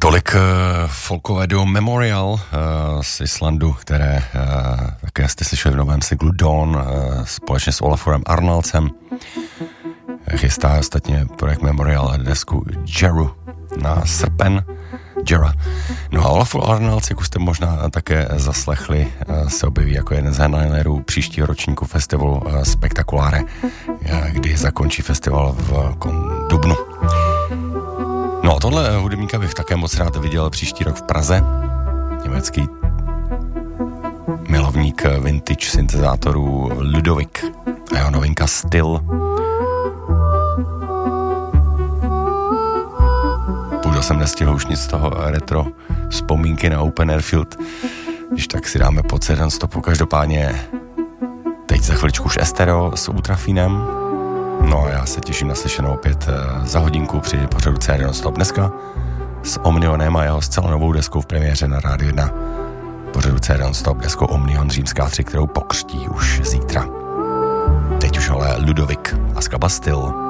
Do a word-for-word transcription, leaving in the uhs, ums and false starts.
Tolik uh, folkové duo Memorial uh, z Islandu, které uh, také jste slyšeli v novém singlu Dawn uh, společně s Olafurem Arnaldsem. Chystá ostatně projekt Memorial desku Jeru na srpen. Jera. No a Olafur Arnalds, jak už jste možná také zaslechli, uh, se objeví jako jeden z headlinerů příštího ročníku festivalu uh, Spektakuláre, uh, kdy zakončí festival v uh, dubnu. No a tohle hudebníka bych také moc rád viděl příští rok v Praze. Německý milovník vintage syntezátorů Ludovik a jeho novinka Still. Půjdu jsem nestihl už nic z toho retro vzpomínky na Open Airfield. Když tak si dáme po C jeden stopu. Každopádně teď za chviličku už Estero s Ultrafinem. No a já se těším na slyšenou opět za hodinku při pořadu C jeden stop dneska s Omnionem a jeho zcela novou deskou v premiéře na Rádiu jedna. Pořadu C jeden stop deskou Omnion Římská tři, kterou pokřtí už zítra. Teď už ale Ludovik a skladba Still.